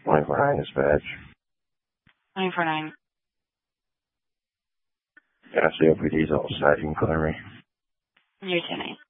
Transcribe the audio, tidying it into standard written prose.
24-9 dispatch. 24-9. Yeah, COPD's all set. You can clear me. You're 10-8.